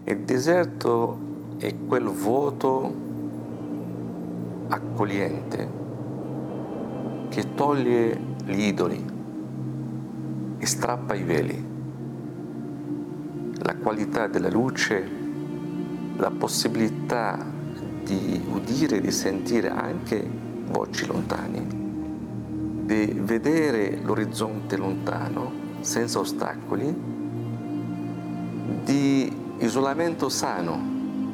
Il deserto è quel vuoto accogliente che toglie gli idoli e strappa i veli. La qualità della luce, la possibilità di udire e di sentire anche voci lontane, di vedere l'orizzonte lontano senza ostacoli, di isolamento sano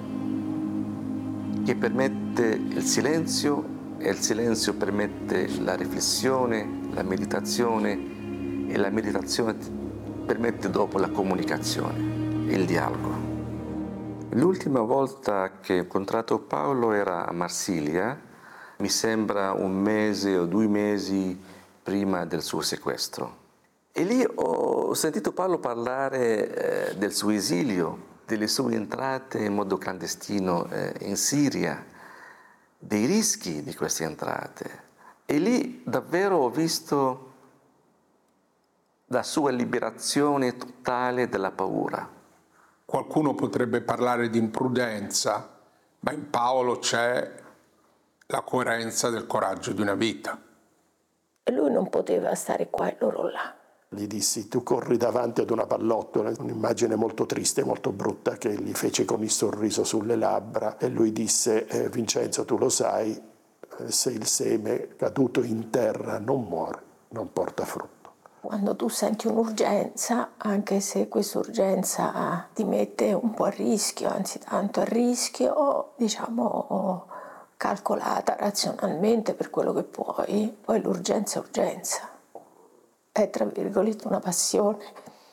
che permette il silenzio e il silenzio permette la riflessione, la meditazione e la meditazione permette dopo la comunicazione, il dialogo. L'ultima volta che ho incontrato Paolo era a Marsiglia, mi sembra 1 mese o 2 mesi prima del suo sequestro. E lì ho sentito Paolo parlare del suo esilio, delle sue entrate in modo clandestino in Siria, dei rischi di queste entrate. E lì davvero ho visto la sua liberazione totale dalla paura. Qualcuno potrebbe parlare di imprudenza, ma in Paolo c'è la coerenza del coraggio di una vita. E lui non poteva stare qua e loro là. Gli dissi: tu corri davanti ad una pallottola, un'immagine molto triste, molto brutta, che gli fece con il sorriso sulle labbra, e lui disse: Vincenzo, tu lo sai, se il seme caduto in terra non muore, non porta frutto. Quando tu senti un'urgenza, anche se questa urgenza ti mette un po' a rischio, anzi tanto a rischio, diciamo calcolata razionalmente per quello che puoi, poi l'urgenza è urgenza. È tra virgolette una passione,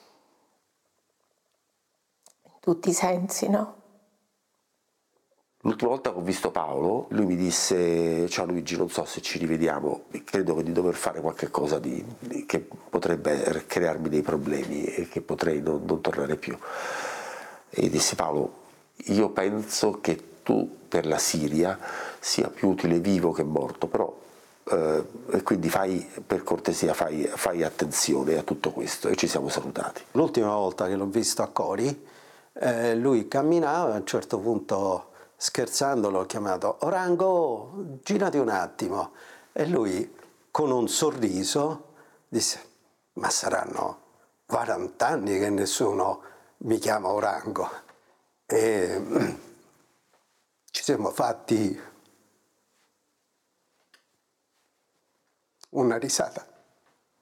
in tutti i sensi, no? L'ultima volta che ho visto Paolo, lui mi disse: ciao Luigi, non so se ci rivediamo, credo di dover fare qualche cosa che potrebbe crearmi dei problemi e che potrei non tornare più. E gli dissi: Paolo, io penso che tu per la Siria sia più utile vivo che morto, però quindi per cortesia fai attenzione a tutto questo. E ci siamo salutati. L'ultima volta che l'ho visto a Cori, lui camminava, a un certo punto, scherzando, l'ho chiamato: Orango, girati un attimo. E lui, con un sorriso, disse: ma saranno 40 anni che nessuno mi chiama Orango. E ci siamo fatti una risata.